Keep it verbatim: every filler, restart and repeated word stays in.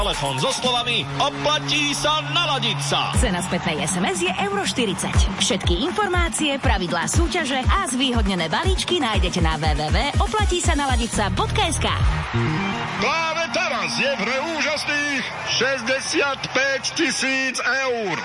Telefón so slovami oplatí sa naladiť sa. Cena spätnej es em es je euro štyridsať. Všetky informácie, pravidlá súťaže a zvýhodnené balíčky nájdete na w w w bodka oplatí sa naladiť sa bodka es ká. Práve teraz je v hre úžasných šesťdesiatpäť tisíc eur.